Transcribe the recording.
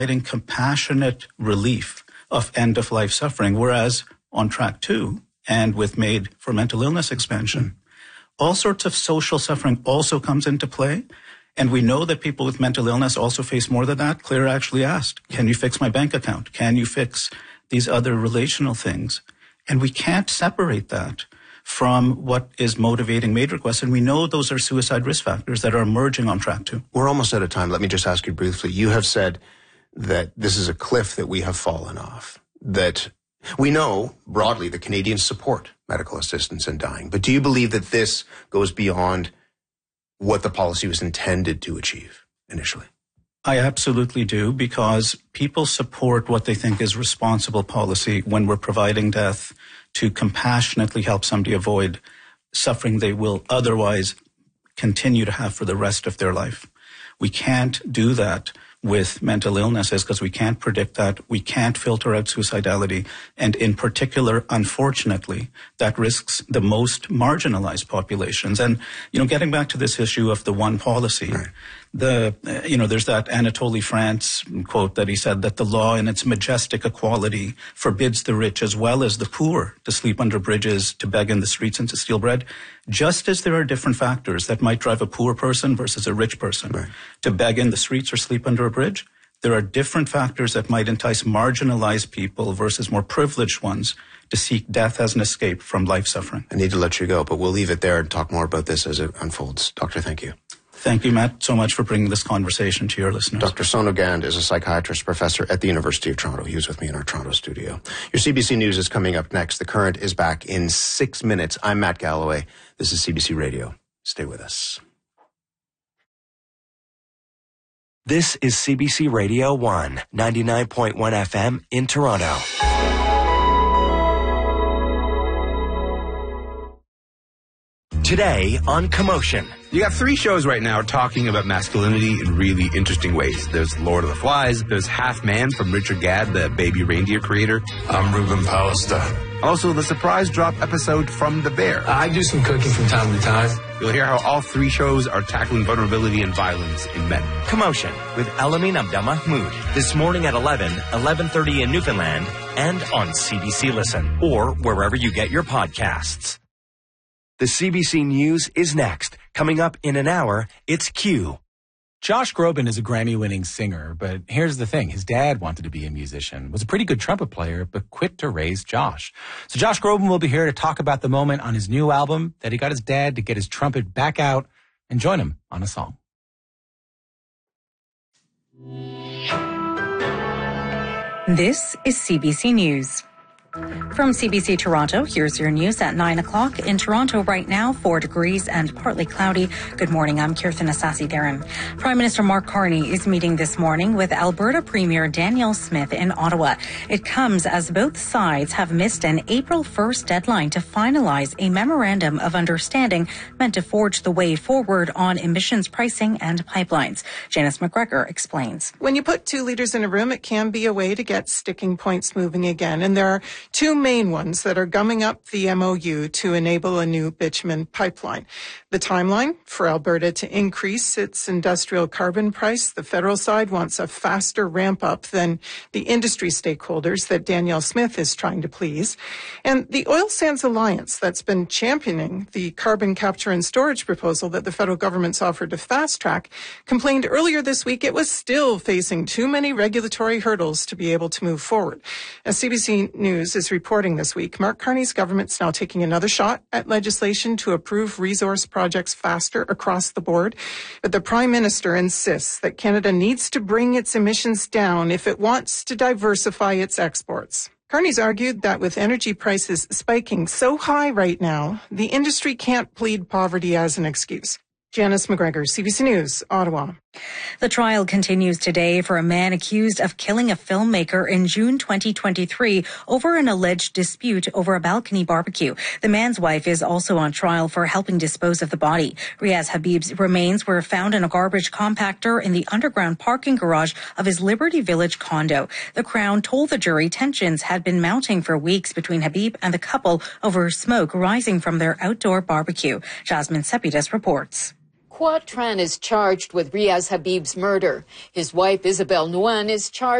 compassionate relief of end-of-life suffering, whereas on track 2 and with MAID for mental illness expansion, all sorts of social suffering also comes into play. And we know that people with mental illness also face more than that. Claire actually asked, can you fix my bank account? Can you fix these other relational things? And we can't separate that from what is motivating MAID requests. And we know those are suicide risk factors that are emerging on track 2. We're almost out of time. Let me just ask you briefly. You have said that this is a cliff that we have fallen off, that we know broadly that Canadians support medical assistance in dying. But do you believe that this goes beyond what the policy was intended to achieve initially? I absolutely do, because people support what they think is responsible policy when we're providing death to compassionately help somebody avoid suffering they will otherwise continue to have for the rest of their life. We can't do that with mental illnesses because we can't predict that. We can't filter out suicidality. And in particular, unfortunately, that risks the most marginalized populations. And, getting back to this issue of the one policy, right. There's that Anatole France quote that he said that the law in its majestic equality forbids the rich as well as the poor to sleep under bridges, to beg in the streets, and to steal bread. Just as there are different factors that might drive a poor person versus a rich person right. to beg in the streets or sleep under a bridge, there are different factors that might entice marginalized people versus more privileged ones to seek death as an escape from life suffering. I need to let you go, but we'll leave it there and talk more about this as it unfolds. Doctor, thank you. Thank you, Matt, so much for bringing this conversation to your listeners. Dr. Sonu Gand is a psychiatrist professor at the University of Toronto. He was with me in our Toronto studio. Your CBC News is coming up next. The Current is back in 6 minutes. I'm Matt Galloway. This is CBC Radio. Stay with us. This is CBC Radio 1, 99.1 FM in Toronto. Today on Commotion. You got 3 shows right now talking about masculinity in really interesting ways. There's Lord of the Flies. There's Half Man from Richard Gadd, the Baby Reindeer creator. I'm Ruben Pallister. Also, the surprise drop episode from The Bear. I do some cooking from time to time. You'll hear how all 3 shows are tackling vulnerability and violence in men. Commotion with Elamin Abdelmahmoud. This morning at 11:30 in Newfoundland, and on CBC Listen, or wherever you get your podcasts. The CBC News is next. Coming up in an hour, it's Q. Josh Groban is a Grammy-winning singer, but here's the thing. His dad wanted to be a musician, was a pretty good trumpet player, but quit to raise Josh. So Josh Groban will be here to talk about the moment on his new album that he got his dad to get his trumpet back out and join him on a song. This is CBC News. From CBC Toronto, here's your news at 9 o'clock. In Toronto right now, 4 degrees and partly cloudy. Good morning, I'm Kirthan Asasi-Theron. Prime Minister Mark Carney is meeting this morning with Alberta Premier Danielle Smith in Ottawa. It comes as both sides have missed an April 1st deadline to finalize a memorandum of understanding meant to forge the way forward on emissions pricing and pipelines. Janice McGregor explains. When you put 2 leaders in a room, it can be a way to get sticking points moving again. And there are 2 main ones that are gumming up the MOU to enable a new bitumen pipeline. The timeline for Alberta to increase its industrial carbon price. The federal side wants a faster ramp up than the industry stakeholders that Danielle Smith is trying to please. And the Oil Sands Alliance that's been championing the carbon capture and storage proposal that the federal government's offered to fast track complained earlier this week it was still facing too many regulatory hurdles to be able to move forward. As CBC News is reporting this week, Mark Carney's government's now taking another shot at legislation to approve resource projects faster across the board. But the Prime Minister insists that Canada needs to bring its emissions down if it wants to diversify its exports. Carney's argued that with energy prices spiking so high right now, the industry can't plead poverty as an excuse. Janice McGregor, CBC News, Ottawa. The trial continues today for a man accused of killing a filmmaker in June 2023 over an alleged dispute over a balcony barbecue. The man's wife is also on trial for helping dispose of the body. Riaz Habib's remains were found in a garbage compactor in the underground parking garage of his Liberty Village condo. The Crown told the jury tensions had been mounting for weeks between Habib and the couple over smoke rising from their outdoor barbecue. Jasmine Sepidus reports. Quat Tran is charged with Riaz Habib's murder. His wife, Isabel Nguyen, is charged